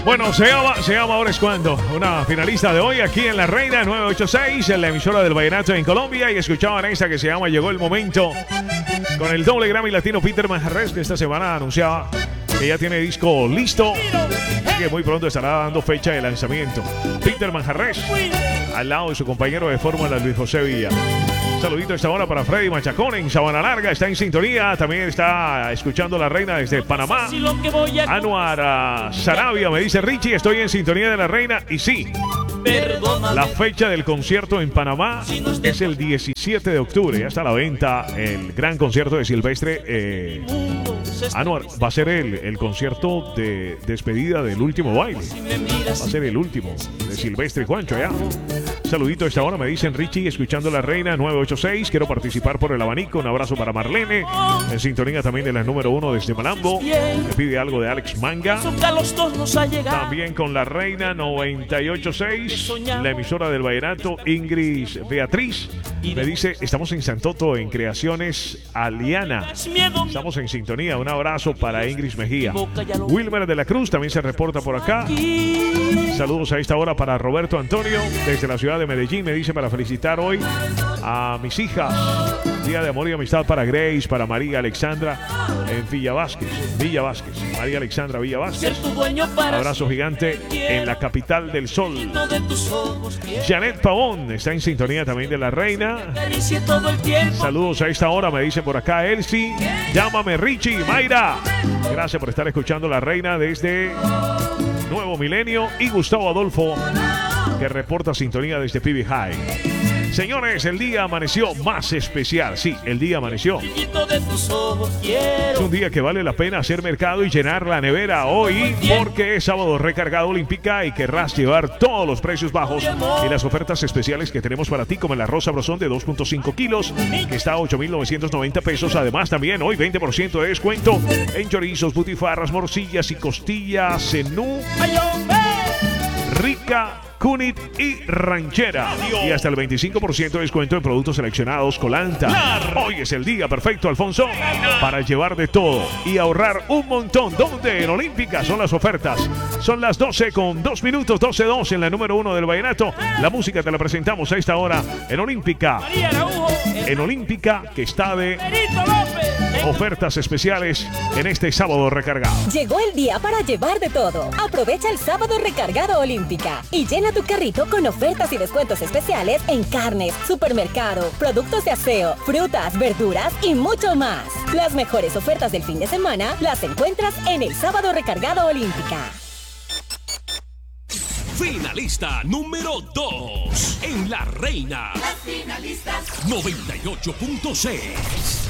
Bueno, se llama Ahora es Cuando, una finalista de hoy aquí en La Reina 986, en la emisora del Vallenato en Colombia, y escuchaban esta que se llama Llegó el Momento, con el doble Grammy Latino Peter Manjarres, que esta semana anunciaba que ya tiene disco listo y que muy pronto estará dando fecha de lanzamiento. Peter Manjarres, al lado de su compañero de fórmula Luis José Villa. Saludito a esta hora para Freddy Machacón en Sabana Larga, está en sintonía, también está escuchando La Reina desde Panamá. Anuar Sarabia me dice: Richie, estoy en sintonía de La Reina. Y sí, la fecha del concierto en Panamá es el 17 de octubre, ya está a la venta el gran concierto de Silvestre. Anuar, va a ser el concierto de despedida del último baile, va a ser el último de Silvestre y Juancho allá. Saludito a esta hora, me dicen: Richie, escuchando La Reina 986, quiero participar por el abanico. Un abrazo para Marlene, en sintonía también de la número 1 desde Malambo. Me pide algo de Alex Manga. También con La Reina 986, la emisora del Vallenato. Ingrid Beatriz me dice: estamos en Santoto, en Creaciones Aliana. Estamos en sintonía. Un abrazo para Ingrid Mejía. Wilmer de la Cruz también se reporta por acá. Saludos a esta hora para Roberto Antonio desde la ciudad de Medellín. Me dice para felicitar hoy a mis hijas. Día de amor y amistad para Grace, para María Alexandra en Villa Vázquez. María Alexandra Villa Vázquez. Abrazo gigante en la capital del sol. Janet Pavón está en sintonía también de La Reina. Saludos a esta hora, me dice por acá Elsie. Llámame Richie, Mayra. Gracias por estar escuchando La Reina desde Nuevo Milenio. Y Gustavo Adolfo, que reporta sintonía desde PB High. Señores, el día amaneció más especial. Sí, el día amaneció. Es un día que vale la pena hacer mercado y llenar la nevera hoy, porque es sábado recargado Olímpica y querrás llevar todos los precios bajos y las ofertas especiales que tenemos para ti, como el arroz sabrosón de 2.5 kilos, que está a 8.990 pesos. Además, también hoy 20% de descuento en chorizos, butifarras, morcillas y costillas, cenú, rica, Cunit y ranchera. Y hasta el 25% de descuento en productos seleccionados Colanta. Hoy es el día perfecto, Alfonso, para llevar de todo y ahorrar un montón. ¿Dónde? En Olímpica son las ofertas. Son las 12 con 2 minutos, 12:02 en la número 1 del Vallenato. La música te la presentamos a esta hora en Olímpica. En Olímpica, que está de ofertas especiales en este sábado recargado. Llegó el día para llevar de todo. Aprovecha el sábado recargado Olímpica y llena tu carrito con ofertas y descuentos especiales en carnes, supermercado, productos de aseo, frutas, verduras y mucho más. Las mejores ofertas del fin de semana las encuentras en el sábado recargado Olímpica. Finalista número 2 en La Reina. Las finalistas 98.6.